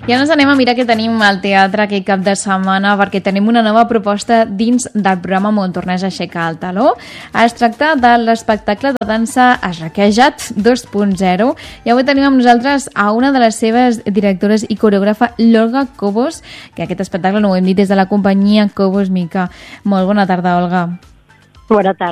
I ara ens anem a mirar què tenim al teatre aquest cap de setmana, perquè tenim una nova proposta dins del programa Montornès aixeca el taló. Es tracta de l'espectacle de dansa Esraquejat 2.0 i avui tenim amb nosaltres a una de les seves directores i coreògrafa, l'Olga Cobos, que aquest espectacle no ho hem dit des de la companyia Cobos Mica. Molt bona tarda, Olga. Bona tarda.